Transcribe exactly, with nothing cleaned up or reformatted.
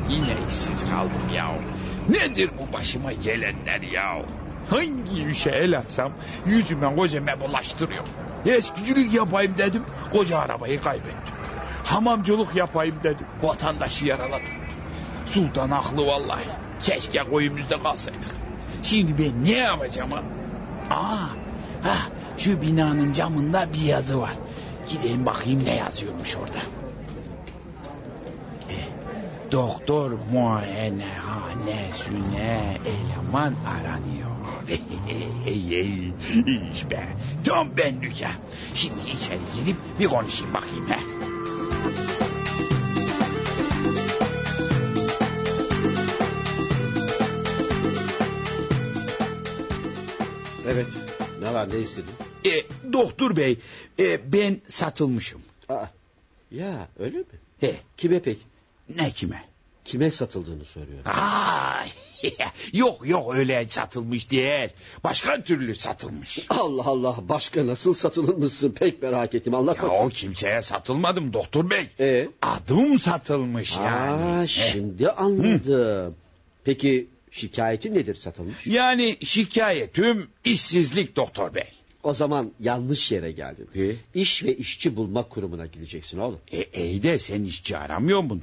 yine işsiz kaldım ya. Nedir bu başıma gelenler ya? Hangi işe el atsam yüzüme gözüme bulaştırıyor. Eskicilik yapayım dedim, koca arabayı kaybettim. Hamamcılık yapayım dedim, vatandaşı yaraladım. Sultan haklı vallahi. Keşke koyumuzda kalsaydık. Şimdi ben ne yapacağım ha? Aa, ha, şu binanın camında bir yazı var. Gideyim bakayım ne yazıyormuş orada. E, doktor muayenehanesine eleman aranıyor. İş be, tam benlik ha. Şimdi içeri girip bir konuşayım bakayım ha. Evet. Ne var, ne istedin? E, doktor bey, e, ben satılmışım. Aa, ya öyle mi? He. Kime peki? Ne kime? Kime satıldığını soruyor. Aa, yok yok öyle satılmış değil. Başka türlü satılmış. Allah Allah, başka nasıl satılmışsın, pek merak ettim, anlat Ya bakayım. o kimseye satılmadım doktor bey. Ee? Adım satılmış yani. Aa, şimdi anladım. Hı. Peki şikayetin nedir satılmış? Yani şikayetim işsizlik doktor bey. O zaman yanlış yere geldin. E? İş ve işçi bulma kurumuna gideceksin oğlum. E, iyi de sen işçi aramıyor musun